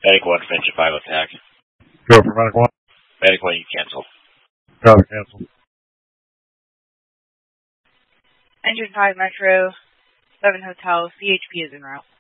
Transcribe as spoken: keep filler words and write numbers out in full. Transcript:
Medic one, finish a five attack. Go for Medic one. Medic one, you cancel. Got to cancel. Engine five Metro, seven Hotel, C H P is en route.